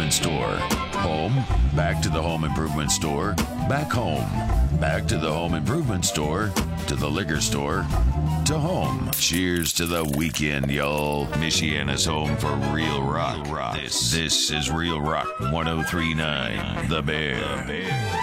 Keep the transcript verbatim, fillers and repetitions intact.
Improvement Store. Home, back to the Home Improvement Store, back home, back to the Home Improvement Store, to the liquor store, to home. Cheers to the weekend, y'all. Michiana's home for real rock. This, this is Real Rock one oh three point nine, The Bear. The Bear.